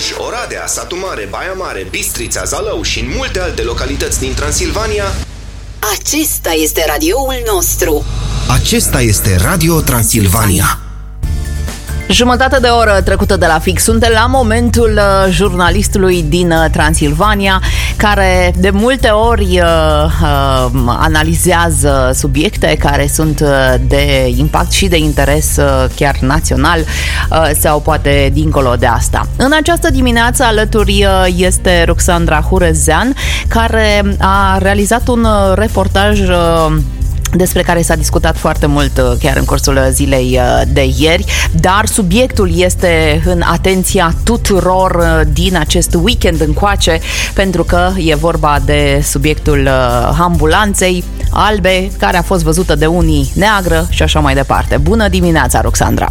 Oradea, Satu Mare, Baia Mare, Bistrița, Zalău și în multe alte localități din Transilvania. Acesta este radioul nostru. Acesta este Radio Transilvania. Jumătate de oră trecută de la fix. Suntem la momentul jurnalistului din Transilvania, care de multe ori analizează subiecte care sunt de impact și de interes chiar național sau poate dincolo de asta. În această dimineață alături este Ruxandra Hurezean, care a realizat un reportaj despre care s-a discutat foarte mult chiar în cursul zilei de ieri, dar subiectul este în atenția tuturor din acest weekend încoace, pentru că e vorba de subiectul ambulanței albe, care a fost văzută de unii neagră și așa mai departe. Bună dimineața, Ruxandra!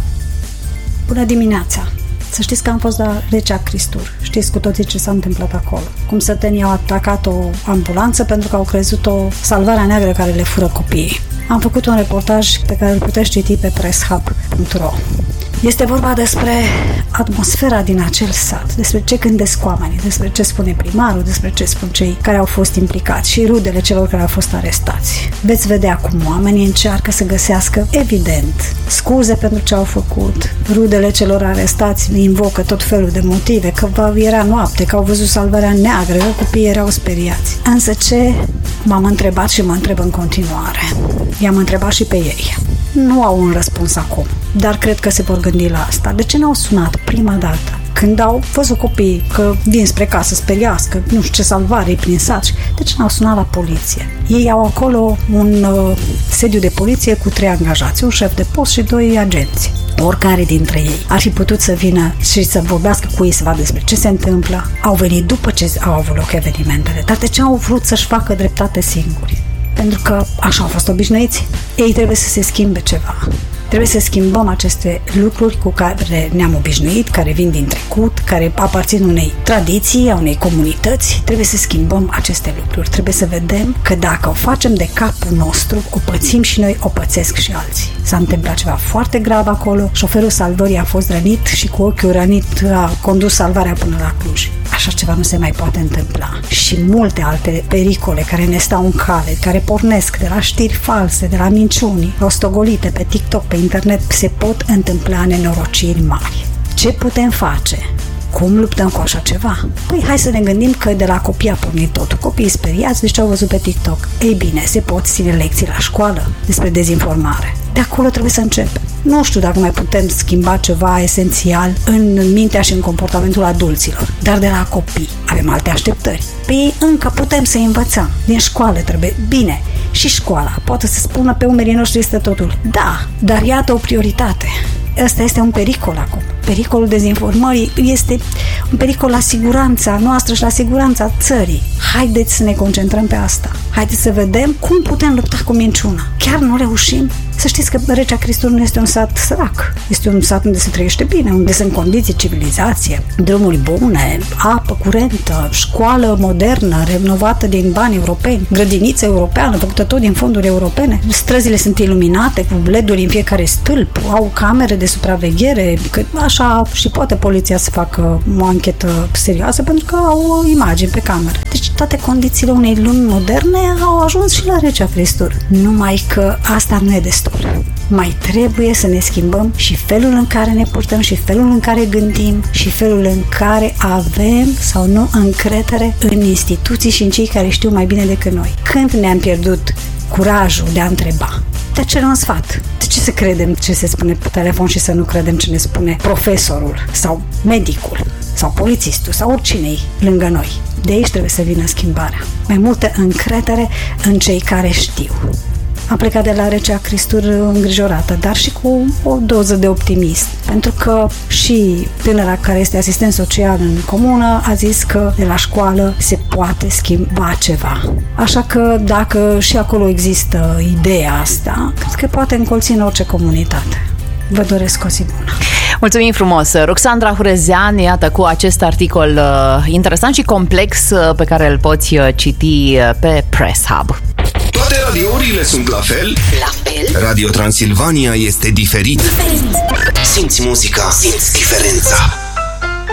Bună dimineața! Să știți că am fost la Recea Cristur. Știți cu toții ce s-a întâmplat acolo. Cum sătenii au atacat o ambulanță pentru că au crezut-o salvarea neagră care le fură copiii. Am făcut un reportaj pe care îl puteți citi pe presshub.ro. Este vorba despre atmosfera din acel sat, despre ce gândesc oamenii, despre ce spune primarul, despre ce spun cei care au fost implicați și rudele celor care au fost arestați. Veți vedea cum oamenii încearcă să găsească, evident, scuze pentru ce au făcut. Rudele celor arestați invocă tot felul de motive, că era noapte, că au văzut salvarea neagră, că copiii erau speriați. Însă ce m-am întrebat și mă întreb în continuare, i-am întrebat și pe ei. Nu au un răspuns acum, dar cred că se vor gândi la asta. De ce n-au sunat prima dată? Când au văzut copiii că vin spre casă să speriască, nu știu ce salvare prin sat, de ce n-au sunat la poliție? Ei au acolo un sediu de poliție cu 3 angajați, un șef de post și 2 agenți. Oricare dintre ei ar fi putut să vină și să vorbească cu ei, să vadă despre ce se întâmplă. Au venit după ce au avut loc evenimentele, dar de ce au vrut să-și facă dreptate singuri? Pentru că așa au fost obișnuiți. Ei trebuie să se schimbe ceva. Trebuie să schimbăm aceste lucruri cu care ne-am obișnuit, care vin din trecut, care aparțin unei tradiții, a unei comunități. Trebuie să schimbăm aceste lucruri. Trebuie să vedem că dacă o facem de capul nostru, o pățim și noi, o pățesc și alții. S-a întâmplat ceva foarte grav acolo. Șoferul salvării a fost rănit și cu ochiul rănit a condus salvarea până la Cluj. Așa ceva nu se mai poate întâmpla. Și multe alte pericole care ne stau în cale, care pornesc de la știri false, de la minciuni rostogolite pe TikTok, pe internet, se pot întâmpla nenorociri mari. Ce putem face? Cum luptăm cu așa ceva? Păi hai să ne gândim că de la copii a pornit totul. Copiii speriați de ce au văzut pe TikTok. Ei bine, se pot ține lecții la școală despre dezinformare. De acolo trebuie să începem. Nu știu dacă mai putem schimba ceva esențial în mintea și în comportamentul adulților, dar de la copii avem alte așteptări. Pe ei încă putem să învățăm. Din școală trebuie. Bine, și școala poate să spună pe umerii noștri este totul. Da, dar iată o prioritate. Ăsta este un pericol acum. Pericolul dezinformării este un pericol la siguranța noastră și la siguranța țării. Haideți să ne concentrăm pe asta. Haideți să vedem cum putem lupta cu minciuna. Chiar nu reușim? Să știți că Recea Cristur nu este un sat sărac. Este un sat unde se trăiește bine, unde sunt condiții, civilizație, drumuri bune, apă curentă, școală modernă, renovată din bani europeni, grădiniță europeană, făcută tot din fonduri europene. Străzile sunt iluminate cu LED-uri în fiecare stâlp, au camere de supraveghere, că așa și poate poliția să facă o anchetă serioasă pentru că au imagini pe cameră. Deci toate condițiile unei lumi moderne au ajuns și la Recea Cristur. Numai că asta nu e destul. Mai trebuie să ne schimbăm și felul în care ne purtăm și felul în care gândim și felul în care avem sau nu încredere în instituții și în cei care știu mai bine decât noi. Când ne-am pierdut curajul de a întreba, de ce un sfat? De ce să credem ce se spune pe telefon și să nu credem ce ne spune profesorul sau medicul sau polițistul sau oricine lângă noi? De aici trebuie să vină schimbarea. Mai multă încredere în cei care știu. Am plecat de la Recea Cristur îngrijorată, dar și cu o doză de optimism, pentru că și tânăra care este asistent social în comună a zis că de la școală se poate schimba ceva. Așa că dacă și acolo există ideea asta, cred că poate încolți în orice comunitate. Vă doresc o zi bună! Mulțumim frumos! Ruxandra Hurezean, iată, cu acest articol interesant și complex pe care îl poți citi pe Press Hub. Toate radiourile sunt la fel? La fel? Radio Transilvania este diferit. Simți muzica, simți diferența.